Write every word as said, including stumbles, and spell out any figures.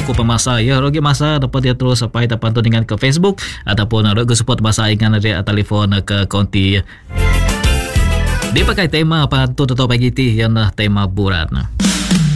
ku pemasa ya rogi masa dapat dia terus sampai dapat tu dengan ke Facebook ataupun rogi support masa ingan dia telefon ke konti dia pakai tema apa tu tetap pagi ti yang tema burat.